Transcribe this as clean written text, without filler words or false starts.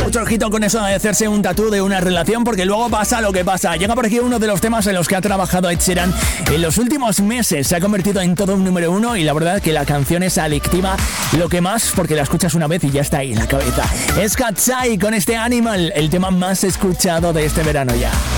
Mucho ojito con eso de hacerse un tatú de una relación, porque luego pasa lo que pasa. Llega por aquí uno de los temas en los que ha trabajado Ed Sheeran en los últimos meses. Se ha convertido en todo un número uno y la verdad es que la canción es adictiva. Lo que más, porque la escuchas una vez y ya está ahí en la cabeza. Es Katsai con este Animal, el tema más escuchado de este verano ya.